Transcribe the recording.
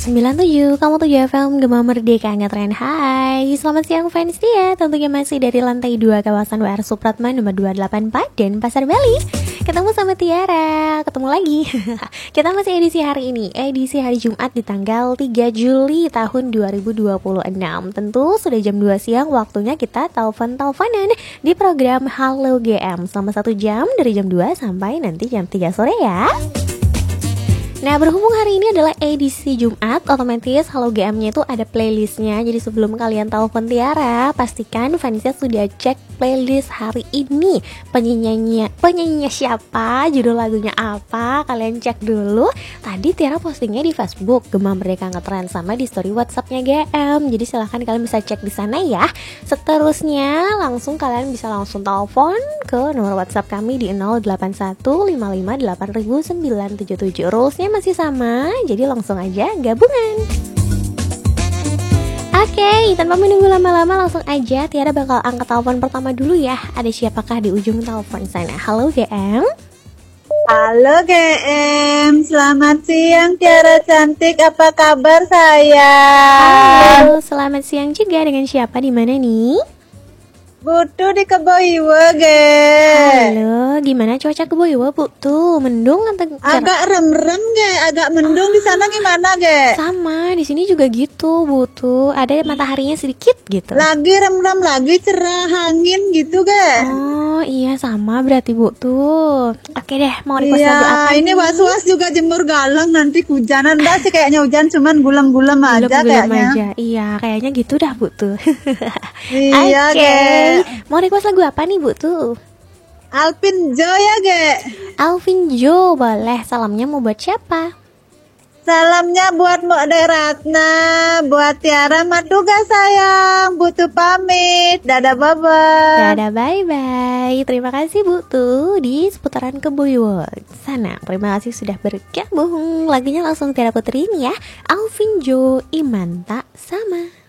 97, kamu tuh FM Gema Merdeka Ngetren. Hai, selamat siang fans dia. Tentunya masih dari lantai 2 kawasan WR Supratman nomor 284 dan Pasar Bali. Ketemu sama Tiara, ketemu lagi. Kita masih edisi hari ini, edisi hari Jumat di tanggal 3 Juli tahun 2026. Tentu sudah jam 2 siang, waktunya kita telepon-teleponan di program Halo GM selama 1 jam dari jam 2 sampai nanti jam 3 sore ya. Nah, berhubung hari ini adalah edisi Jumat, otomatis Halo GM-nya itu ada playlistnya. Jadi sebelum kalian telepon Tiara, pastikan fansnya sudah cek playlist hari ini. Penyanyinya siapa, judul lagunya apa, kalian cek dulu. Tadi Tiara postingnya di Facebook Gema Merdeka Ngetren sama di story WhatsApp-nya GM. Jadi silahkan kalian bisa cek di sana ya. Seterusnya kalian bisa langsung telepon ke nomor WhatsApp kami di 0815588977. Rulesnya masih sama, jadi langsung aja gabungan. Oke, tanpa menunggu lama-lama langsung aja Tiara bakal angkat telepon pertama dulu ya. Ada siapakah di ujung telepon sana? Halo GM. Halo GM, selamat siang Tiara cantik, apa kabar sayang? Halo, selamat siang juga. Dengan siapa, di mana nih? Butuh di Keboiwa, ge. Halo, gimana cuaca Keboiwa, Bu? Tuh, mendung atau agak rem-rem, ge. Agak mendung di sana gimana, ge? Sama, di sini juga gitu, Bu. Tuh, ada mataharinya sedikit gitu. Lagi rem-rem, lagi cerah angin gitu, ge. Oh, iya sama berarti, Bu. Tuh. Oke deh, mau request lagu apa? Iya, ini was-was juga jemur galang nanti hujanan dah sih kayaknya hujan cuman gulam-gulam aja kayaknya. Aja. Iya, kayaknya gitu dah, Bu tuh. Iya, ge. Mau request lagu apa nih, Bu tuh? Alvin Jo ya, ge. Alvin Jo, boleh. Salamnya mau buat siapa? Salamnya buat Mbak Deratna, buat Tiara Maduga sayang. Butuh pamit. Dadah, bye-bye. Dadah, bye-bye. Terima kasih, Bu tuh di seputaran Keboiwa sana. Terima kasih sudah bergabung. Lagunya langsung Tiara puterin ya. Alvin Jo, Iman tak sama.